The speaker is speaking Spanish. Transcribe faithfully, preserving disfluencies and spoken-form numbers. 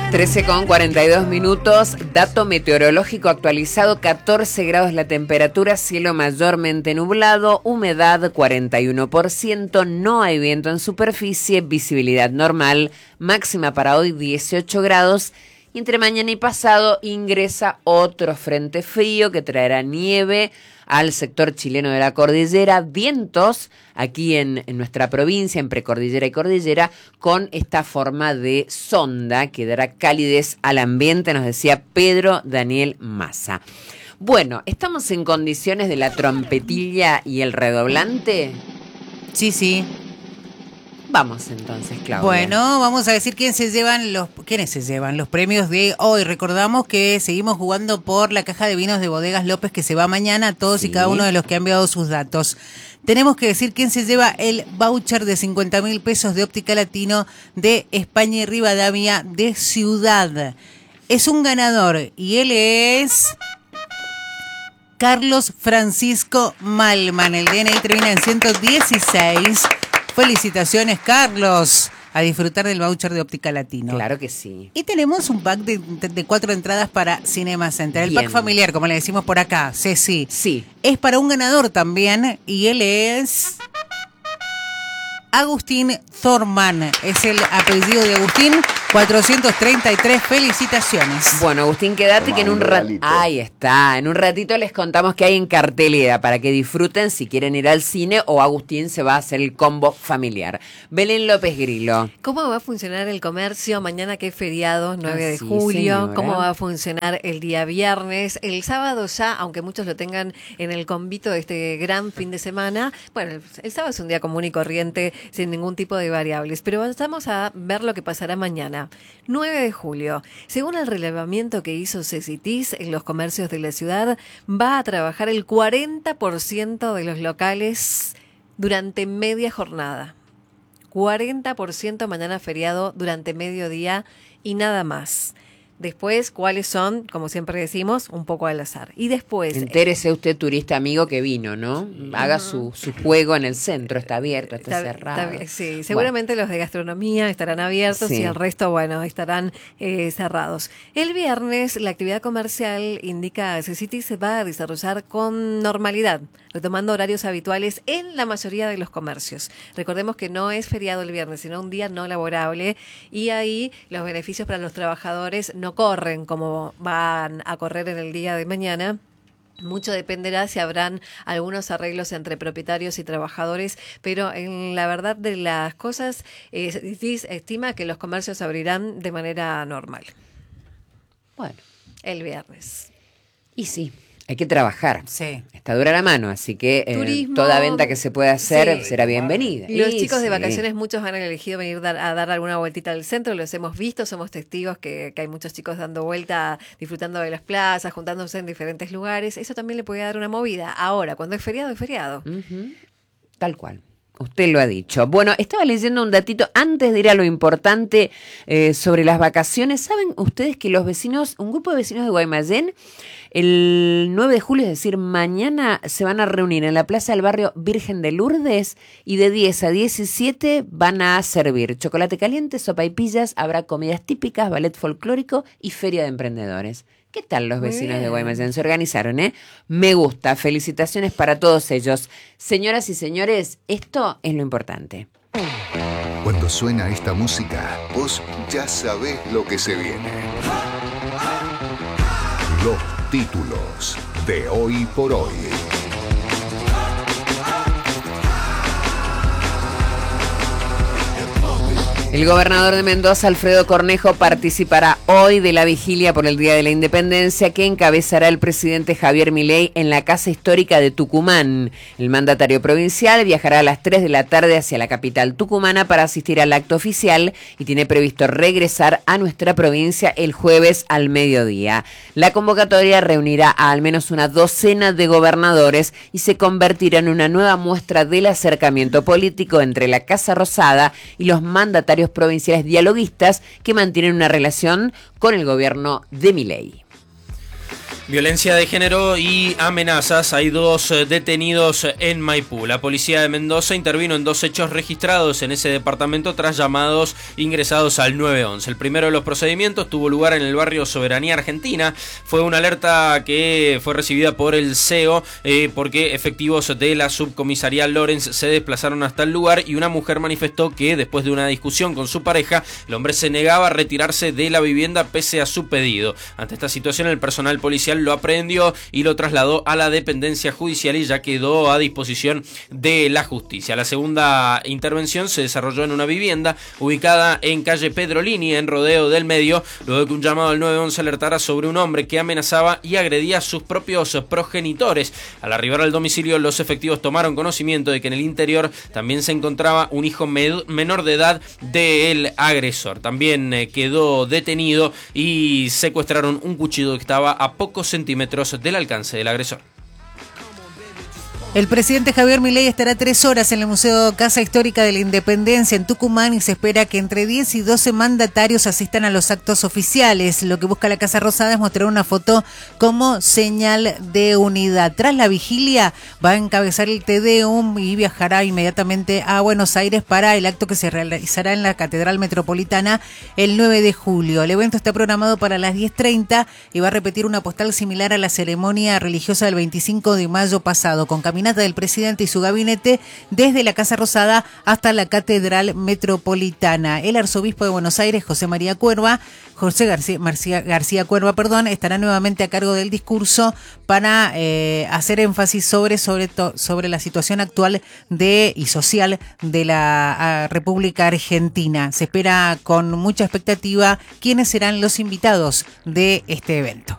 trece con cuarenta y dos minutos, dato meteorológico actualizado, catorce grados la temperatura, cielo mayormente nublado, humedad cuarenta y uno por ciento, no hay viento en superficie, visibilidad normal, máxima para hoy dieciocho grados. Y entre mañana y pasado ingresa otro frente frío que traerá nieve al sector chileno de la cordillera, vientos aquí en, en nuestra provincia, en precordillera y cordillera, con esta forma de sonda que dará calidez al ambiente, nos decía Pedro Daniel Massa. Bueno, ¿estamos en condiciones de la trompetilla y el redoblante? Sí, sí. Vamos entonces, Claudia. Bueno, vamos a decir quién se llevan los, quiénes se llevan los premios de hoy. Recordamos que seguimos jugando por la caja de vinos de Bodegas López que se va mañana a todos sí. y cada uno de los que han enviado sus datos. Tenemos que decir quién se lleva el voucher de cincuenta mil pesos de Óptica Latino de España y Rivadavia de Ciudad. Es un ganador y él es Carlos Francisco Malman. El D N I termina en ciento dieciséis. Felicitaciones, Carlos, a disfrutar del voucher de Óptica Latino. Claro que sí. Y tenemos un pack de, de cuatro entradas para Cinema Center. El Bien. pack familiar, como le decimos por acá, Ceci. Sí. Es para un ganador también y él es Agustín Thorman. Es el apellido de Agustín, cuatrocientos treinta y tres. Felicitaciones. Bueno, Agustín, quédate que en un ratito. Ahí está. En un ratito les contamos que hay en cartelera para que disfruten si quieren ir al cine o Agustín se va a hacer el combo familiar. Belén López Grillo. ¿Cómo va a funcionar el comercio mañana que es feriado, nueve ah, de sí, julio? señora. ¿Cómo va a funcionar el día viernes? El sábado ya, aunque muchos lo tengan en el convito de este gran fin de semana. Bueno, el, el sábado es un día común y corriente, sin ningún tipo de variables. Pero vamos a ver lo que pasará mañana. nueve de julio. Según el relevamiento que hizo Cecitis en los comercios de la ciudad, va a trabajar el cuarenta por ciento de los locales durante media jornada. cuarenta por ciento mañana feriado durante mediodía y nada más. Después, ¿cuáles son? Como siempre decimos, un poco al azar. Y después... Entérese usted, turista amigo que vino, ¿no? Haga su, su juego en el centro. Está abierto, está, está cerrado. Está, sí, seguramente bueno. Los de gastronomía estarán abiertos sí. y el resto, bueno, estarán eh, cerrados. El viernes, la actividad comercial, indica Cecity, se va a desarrollar con normalidad, retomando horarios habituales en la mayoría de los comercios. Recordemos que no es feriado el viernes, sino un día no laborable, y ahí los beneficios para los trabajadores no no corren como van a correr en el día de mañana. Mucho dependerá si habrán algunos arreglos entre propietarios y trabajadores, pero en la verdad de las cosas, eh, estima que los comercios abrirán de manera normal. Bueno. El viernes. Y sí. Hay que trabajar. Sí. Está dura la mano, así que eh, toda venta que se pueda hacer sí. será bienvenida. Los sí, chicos sí. de vacaciones, muchos han elegido venir dar, a dar alguna vueltita al centro, los hemos visto, somos testigos que, que hay muchos chicos dando vuelta, disfrutando de las plazas, juntándose en diferentes lugares. Eso también le puede dar una movida. Ahora, cuando es feriado, es feriado. Uh-huh. Tal cual. Usted lo ha dicho. Bueno, estaba leyendo un datito antes de ir a lo importante eh, sobre las vacaciones. ¿Saben ustedes que los vecinos, un grupo de vecinos de Guaymallén, el nueve de julio, es decir, mañana se van a reunir en la plaza del barrio Virgen de Lourdes y de diez a diecisiete van a servir chocolate caliente, sopaipillas, habrá comidas típicas, ballet folclórico y feria de emprendedores? ¿Qué tal los vecinos de Guaymallén? Se organizaron, ¿eh? Me gusta. Felicitaciones para todos ellos. Señoras y señores, esto es lo importante. Cuando suena esta música, vos ya sabés lo que se viene. Los títulos de Hoy por Hoy. El gobernador de Mendoza, Alfredo Cornejo, participará hoy de la vigilia por el Día de la Independencia que encabezará el presidente Javier Milei en la Casa Histórica de Tucumán. El mandatario provincial viajará a las tres de la tarde hacia la capital tucumana para asistir al acto oficial y tiene previsto regresar a nuestra provincia el jueves al mediodía. La convocatoria reunirá a al menos una docena de gobernadores y se convertirá en una nueva muestra del acercamiento político entre la Casa Rosada y los mandatarios provinciales dialoguistas que mantienen una relación con el gobierno de Milei. Violencia de género y amenazas. Hay dos detenidos en Maipú. La policía de Mendoza intervino en dos hechos registrados en ese departamento tras llamados ingresados al nueve once. El primero de los procedimientos tuvo lugar en el barrio Soberanía Argentina. Fue una alerta que fue recibida por el C E O eh, porque efectivos de la subcomisaría Lorenz se desplazaron hasta el lugar y una mujer manifestó que después de una discusión con su pareja, el hombre se negaba a retirarse de la vivienda pese a su pedido. Ante esta situación, el personal policial lo aprehendió y lo trasladó a la dependencia judicial y ya quedó a disposición de la justicia. La segunda intervención se desarrolló en una vivienda ubicada en calle Pedrolini, en Rodeo del Medio, luego de que un llamado al nueve once alertara sobre un hombre que amenazaba y agredía a sus propios progenitores. Al arribar al domicilio, los efectivos tomaron conocimiento de que en el interior también se encontraba un hijo menor de edad del agresor. También eh, quedó detenido y secuestraron un cuchillo que estaba a pocos centímetros del alcance del agresor. El presidente Javier Milei estará tres horas en el Museo Casa Histórica de la Independencia en Tucumán y se espera que entre diez y doce mandatarios asistan a los actos oficiales. Lo que busca la Casa Rosada es mostrar una foto como señal de unidad. Tras la vigilia va a encabezar el Te Deum y viajará inmediatamente a Buenos Aires para el acto que se realizará en la Catedral Metropolitana el nueve de julio. El evento está programado para las diez treinta y va a repetir una postal similar a la ceremonia religiosa del veinticinco de mayo pasado, con caminata del presidente y su gabinete desde la Casa Rosada hasta la Catedral Metropolitana. El arzobispo de Buenos Aires, José María Cuerva, José García, García, García Cuerva, perdón, estará nuevamente a cargo del discurso para eh, hacer énfasis sobre, sobre, to, sobre la situación actual de y social de la República Argentina. Se espera con mucha expectativa quiénes serán los invitados de este evento.